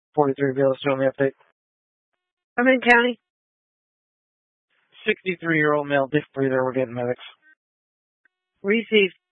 43 Bill, show me update. I'm in county. 63-year-old male, dick breather, we're getting medics. Received.